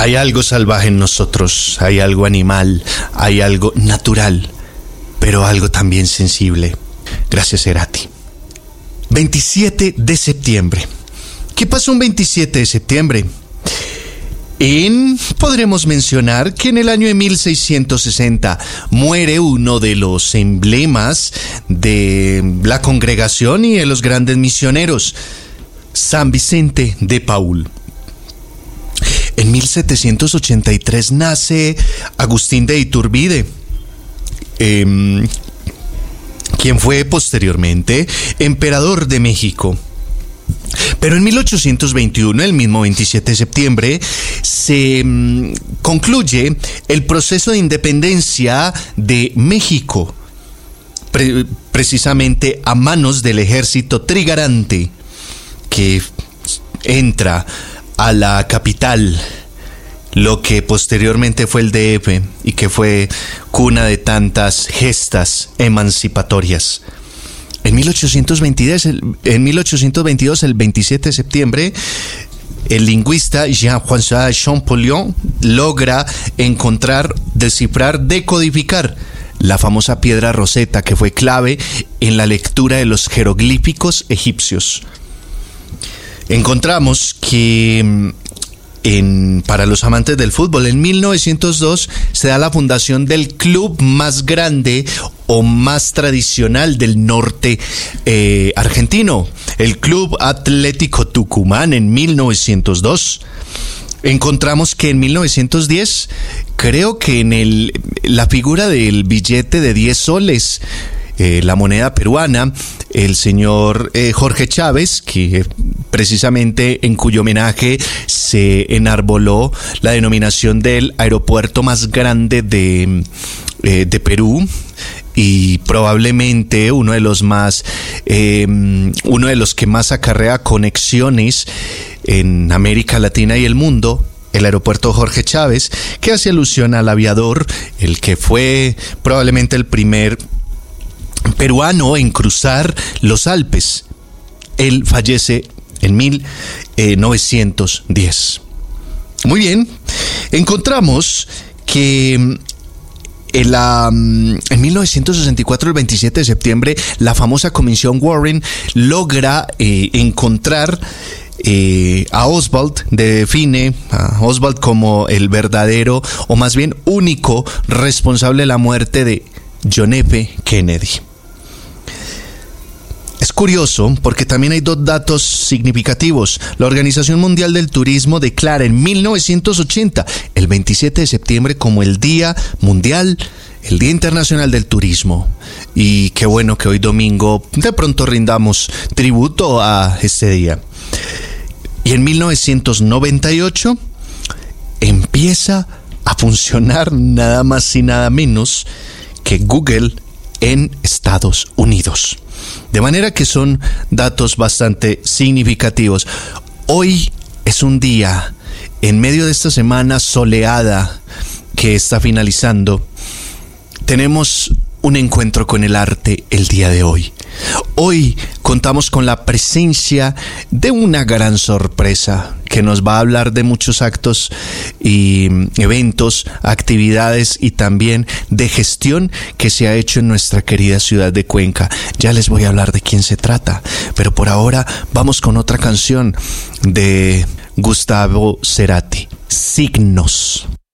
Hay algo salvaje en nosotros, hay algo animal, hay algo natural, pero algo también sensible. Gracias, Cerati. 27 de septiembre. ¿Qué pasó un 27 de septiembre? Podremos mencionar que en el año de 1660 muere uno de los emblemas de la congregación y de los grandes misioneros, San Vicente de Paúl. En 1783 nace Agustín de Iturbide, quien fue posteriormente emperador de México. Pero en 1821, el mismo 27 de septiembre, se concluye el proceso de independencia de México, precisamente a manos del ejército trigarante, que entra a la capital, lo que posteriormente fue el DF y que fue cuna de tantas gestas emancipatorias. En 1822, el 27 de septiembre, el lingüista Jean-François Champollion logra encontrar, descifrar, decodificar la famosa piedra Rosetta, que fue clave en la lectura de los jeroglíficos egipcios. Encontramos que para los amantes del fútbol, en 1902 se da la fundación del club más grande o más tradicional del norte argentino, el Club Atlético Tucumán, en 1902. Encontramos que en 1910, creo que en la figura del billete de 10 soles, la moneda peruana, el señor Jorge Chávez, que precisamente en cuyo homenaje se enarboló la denominación del aeropuerto más grande de Perú, y probablemente uno de los que más acarrea conexiones en América Latina y el mundo, el aeropuerto Jorge Chávez, que hace alusión al aviador, el que fue probablemente el primer peruano en cruzar los Alpes. Él fallece en 1910. Muy bien, encontramos que en 1964, el 27 de septiembre, la famosa Comisión Warren logra encontrar a Oswald, define a Oswald como el verdadero, o más bien único, responsable de la muerte de John F. Kennedy. Es curioso porque también hay dos datos significativos. La Organización Mundial del Turismo declara en 1980 el 27 de septiembre como el Día Mundial, el Día Internacional del Turismo. Y qué bueno que hoy domingo de pronto rindamos tributo a este día. Y en 1998 empieza a funcionar nada más y nada menos que Google en Estados Unidos. De manera que son datos bastante significativos. Hoy es un día, en medio de esta semana soleada que está finalizando, tenemos un encuentro con el arte el día de hoy. Hoy contamos con la presencia de una gran sorpresa que nos va a hablar de muchos actos y eventos, actividades y también de gestión que se ha hecho en nuestra querida ciudad de Cuenca. Ya les voy a hablar de quién se trata, pero por ahora vamos con otra canción de Gustavo Cerati, Signos.